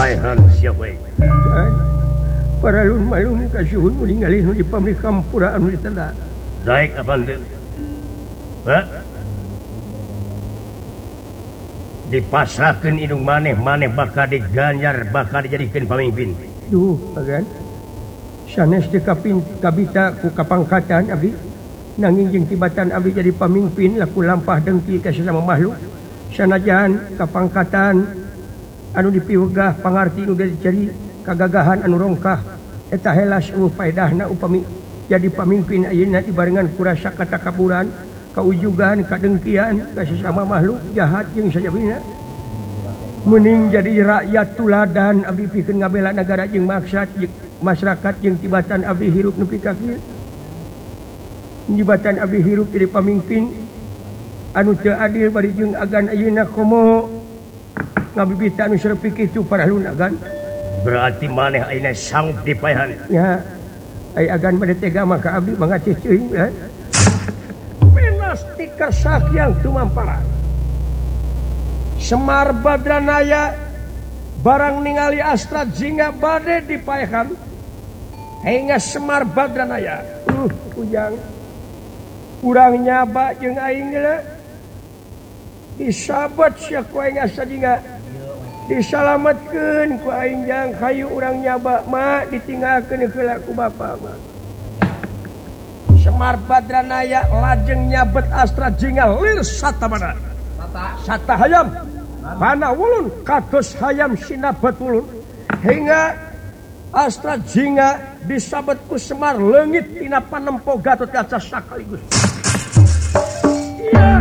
dipaehan siapa para lun-malun kasuhun ningali nu di pamrih kampura anu ditenda. Daek apante? Dipasrahkeun indung maneh bakal diganjar bakal dijadikeun pamimpin. Duh, agan. Sanes teu kabita ku kapangkatan abdi. Nanging jeung tibatan abdi jadi pamimpin laku lampah dengki ka sesama makhluk. Sanajan kapangkatan anu dipiwegah pangarti nu dicari kagagahan anu rongkah eta helas faedahna upami jadi pamimpin ayeuna dibarengan ku rasa katakaburan, kaujugan, kadengkian ka sesama makhluk jahat jeung sajabina. Mending jadi rakyat tuladan abdi pikeun ngabela negara jeung masyarakat jeung tibatan abdi hirup nepi ka kieu. Tibatan abdi hirup jadi pamimpin anu teu adil bari jeung agan ayeuna komo ngabibita anu saeutik kitu paralun agan. Berarti maneh ayeuna sanggup dipaehan. Ya. Ai agan bade tega maka abdi mangacih ceuing ya. Menas ti kasakiang tumampara. Semar Badranaya barang ningali Astra Jingga bade dipaehan. Hingga Semar Badranaya. Ujang. Urang nyaba jeung aing geula. Disabat sia ku aing Astra Jingga. Disalametkeun ku aing jang hayu urang nyaba mak ditinggalkeun heula ku bapa mak. Semar Badranaya lajeng nyabet Astra Jingga lir satamana. Sata hayam pana wulun kados hayam sinabat wulun hingga Astra Jingga disabet ku Semar leungit tina panempo Gatot Kaca sakaligus.